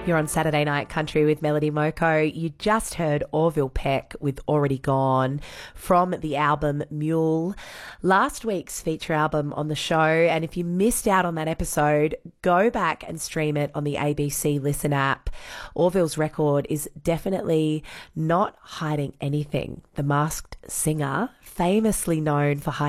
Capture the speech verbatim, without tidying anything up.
You're on Saturday Night Country with Melody Moko. You just heard Orville Peck with Already Gone from the album Mule, last week's feature album on the show. And if you missed out on that episode, go back and stream it on the A B C Listen app. Orville's record is definitely not hiding anything. The Masked Singer, famously known for hiding